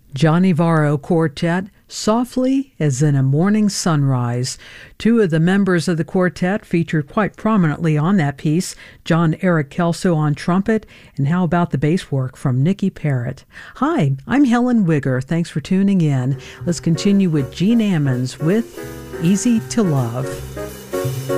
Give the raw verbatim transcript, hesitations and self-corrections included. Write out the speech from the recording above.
Johnny Varro Quartet, Softly as in a Morning Sunrise. Two of the members of the quartet featured quite prominently on that piece, John Eric Kelso on trumpet, and how about the bass work from Nicky Parrott? Hi, I'm Helen Wigger. Thanks for tuning in. Let's continue with Gene Ammons with Easy to Love.